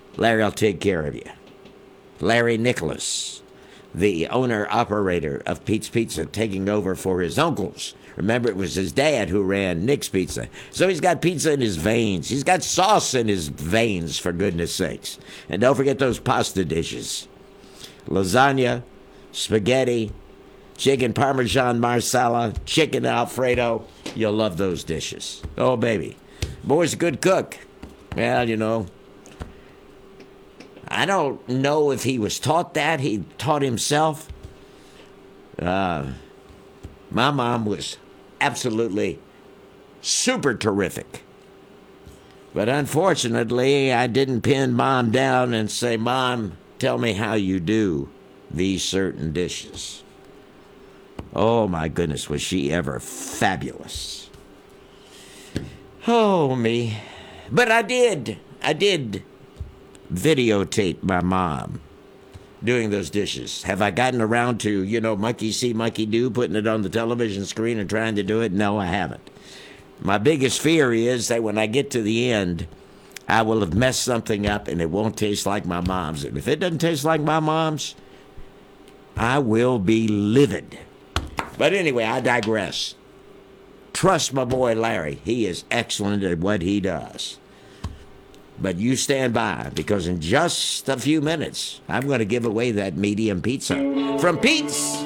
Larry will take care of you. Larry Nicholas, the owner-operator of Pete's Pizza, taking over for his uncles. Remember, it was his dad who ran Nick's Pizza. So he's got pizza in his veins. He's got sauce in his veins, for goodness sakes. And don't forget those pasta dishes. Lasagna, spaghetti, chicken parmesan marsala, chicken alfredo. You'll love those dishes. Oh, baby. Boy's a good cook. Well, you know, I don't know if he was taught that. He taught himself. My mom was absolutely super terrific. But unfortunately, I didn't pin Mom down and say, Mom, tell me how you do these certain dishes. Oh, my goodness, was she ever fabulous. Oh, me. But I did videotape my mom doing those dishes. Have I gotten around to, monkey see, monkey do, putting it on the television screen and trying to do it? No, I haven't. My biggest fear is that when I get to the end, I will have messed something up and it won't taste like my mom's. And if it doesn't taste like my mom's, I will be livid. But anyway, I digress. Trust my boy Larry. He is excellent at what he does. But you stand by, because in just a few minutes, I'm going to give away that medium pizza from Pete's.